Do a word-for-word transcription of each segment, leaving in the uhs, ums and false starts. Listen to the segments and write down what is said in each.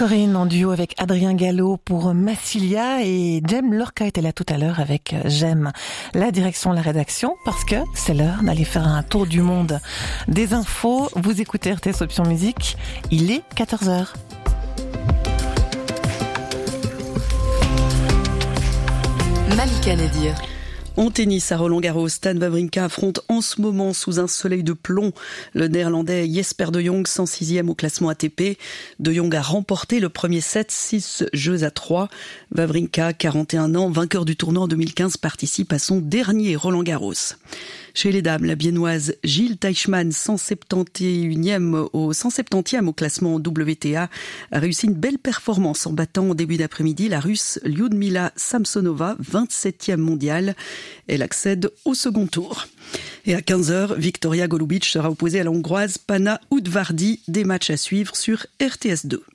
Corinne en duo avec Adrien Gallo pour Massilia et Jem Lorca était là tout à l'heure avec Jem. La direction, la rédaction, parce que c'est l'heure d'aller faire un tour du monde des infos. Vous écoutez R T S Option Musique, il est quatorze heures. Malika Nadir. En tennis à Roland-Garros, Stan Wawrinka affronte en ce moment sous un soleil de plomb le néerlandais Jesper de Jong, cent sixième au classement A T P. De Jong a remporté le premier set, six jeux à trois. Wawrinka, quarante et un ans, vainqueur du tournoi en deux mille quinze, participe à son dernier Roland-Garros. Chez les dames, la biennoise Jil Teichmann, cent septante-et-unième au cent septantième au classement W T A, a réussi une belle performance en battant en début d'après-midi la Russe Lyudmila Samsonova, vingt-septième mondiale. Elle accède au second tour. Et à quinze heures, Victoria Golubic sera opposée à la Hongroise Panna Udvardi. Des matchs à suivre sur R T S deux.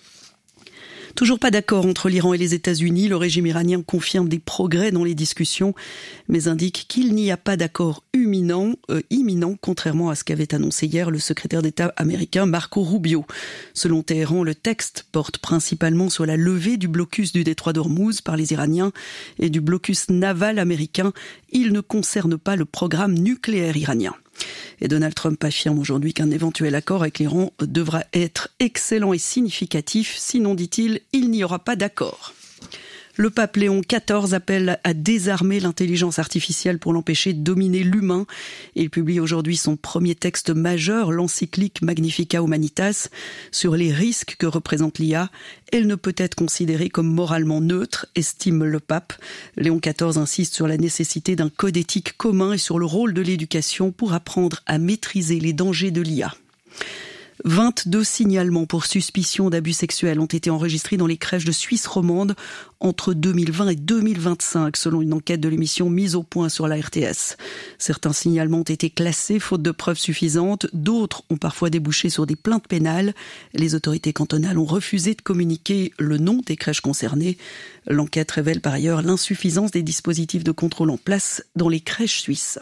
Toujours pas d'accord entre l'Iran et les États-Unis. Le régime iranien confirme des progrès dans les discussions, mais indique qu'il n'y a pas d'accord imminent, euh, imminent, contrairement à ce qu'avait annoncé hier le secrétaire d'État américain Marco Rubio. Selon Téhéran, le texte porte principalement sur la levée du blocus du détroit d'Ormuz par les Iraniens et du blocus naval américain. Il ne concerne pas le programme nucléaire iranien. Et Donald Trump affirme aujourd'hui qu'un éventuel accord avec l'Iran devra être excellent et significatif. Sinon, dit-il, il n'y aura pas d'accord. Le pape Léon quatorze appelle à désarmer l'intelligence artificielle pour l'empêcher de dominer l'humain. Il publie aujourd'hui son premier texte majeur, l'encyclique Magnificat Humanitas, sur les risques que représente l'I A. Elle ne peut être considérée comme moralement neutre, estime le pape. Léon quatorze insiste sur la nécessité d'un code éthique commun et sur le rôle de l'éducation pour apprendre à maîtriser les dangers de l'I A. vingt-deux signalements pour suspicion d'abus sexuels ont été enregistrés dans les crèches de Suisse romande entre deux mille vingt et deux mille vingt-cinq, selon une enquête de l'émission Mise au point sur la R T S. Certains signalements ont été classés faute de preuves suffisantes, d'autres ont parfois débouché sur des plaintes pénales. Les autorités cantonales ont refusé de communiquer le nom des crèches concernées. L'enquête révèle par ailleurs l'insuffisance des dispositifs de contrôle en place dans les crèches suisses.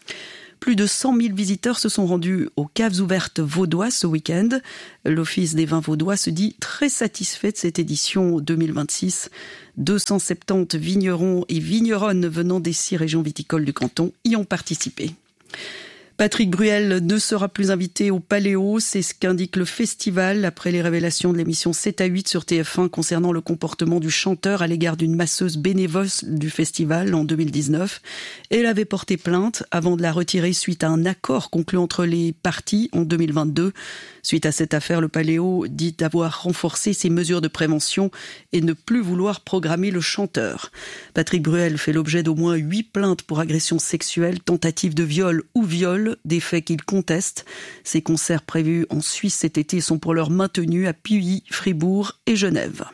Plus de cent mille visiteurs se sont rendus aux caves ouvertes vaudois ce week-end. L'Office des vins vaudois se dit très satisfait de cette édition deux mille vingt-six. deux cent soixante-dix vignerons et vigneronnes venant des six régions viticoles du canton y ont participé. Patrick Bruel ne sera plus invité au Paléo, c'est ce qu'indique le festival après les révélations de l'émission sept à huit sur T F un concernant le comportement du chanteur à l'égard d'une masseuse bénévole du festival en deux mille dix-neuf. Elle avait porté plainte avant de la retirer suite à un accord conclu entre les parties en deux mille vingt-deux. Suite à cette affaire, le Paléo dit avoir renforcé ses mesures de prévention et ne plus vouloir programmer le chanteur. Patrick Bruel fait l'objet d'au moins huit plaintes pour agression sexuelle, tentative de viol ou viol, des faits qu'il conteste. Ses concerts prévus en Suisse cet été sont pour l'heure maintenus à Puy, Fribourg et Genève.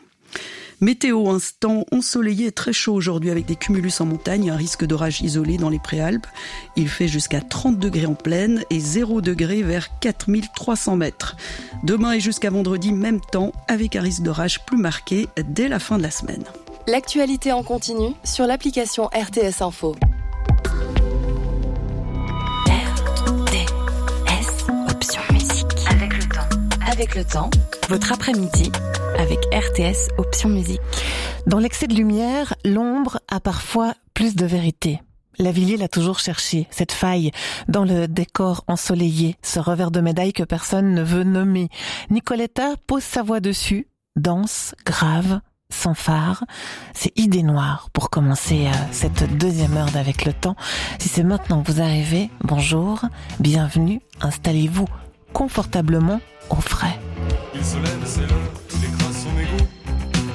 Météo, un temps ensoleillé et très chaud aujourd'hui avec des cumulus en montagne, un risque d'orage isolé dans les Préalpes. Il fait jusqu'à trente degrés en plaine et zéro degré vers quatre mille trois cents mètres. Demain et jusqu'à vendredi, même temps, avec un risque d'orage plus marqué dès la fin de la semaine. L'actualité en continu sur l'application R T S Info. R T S Option Musique. Avec le temps. Avec le temps. Votre après-midi avec R T S Option Musique. Dans l'excès de lumière, l'ombre a parfois plus de vérité. Lavilliers l'a toujours cherché, cette faille dans le décor ensoleillé, ce revers de médaille que personne ne veut nommer. Nicoletta pose sa voix dessus, dense, grave, sans phare. C'est Idée Noire pour commencer euh, cette deuxième heure d'Avec le temps. Si c'est maintenant que vous arrivez, bonjour, bienvenue, installez-vous confortablement au frais. Il se lève, c'est le